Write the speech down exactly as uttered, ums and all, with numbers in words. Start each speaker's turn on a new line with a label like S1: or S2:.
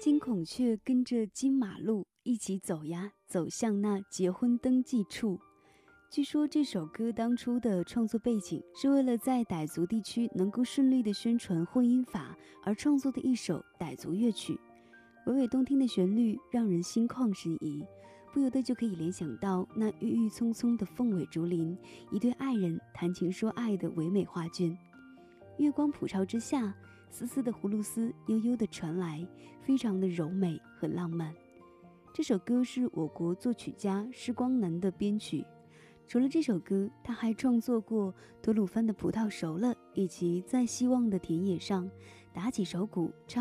S1: 金孔雀跟着金马路一起走呀，走向那结婚登记处。据说这首歌当初的创作背景是为了在傣族地区能够顺利的宣传婚姻法而创作的一首傣族乐曲。娓娓动听的旋律让人心旷神怡，不由得就可以联想到那郁郁葱葱的凤尾竹林，一对爱人谈情说爱的唯美画卷。月光普照之下，丝丝的葫芦丝悠悠地传来，非常的柔美和浪漫。这首歌是我国作曲家施光南的编曲。除了这首歌，他还创作过吐鲁番的葡萄熟了，以及在希望的田野上打起手鼓唱